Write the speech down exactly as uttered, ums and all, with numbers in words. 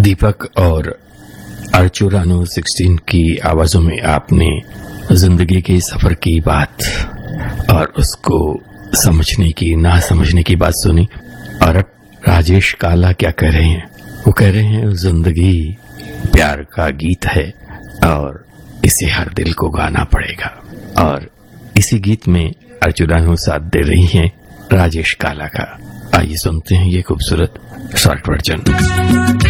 दीपक और अर्चू रानू सिक्सटीन की आवाजों में आपने जिंदगी के सफर की बात और उसको समझने की ना समझने की बात सुनी। और अब राजेश काला क्या कह रहे हैं? वो कह रहे हैं जिंदगी प्यार का गीत है और इसे हर दिल को गाना पड़ेगा। और इसी गीत में अर्चू रानू साथ दे रही हैं राजेश काला का। आइए सुनते हैं ये खूबसूरत शॉर्ट वर्जन।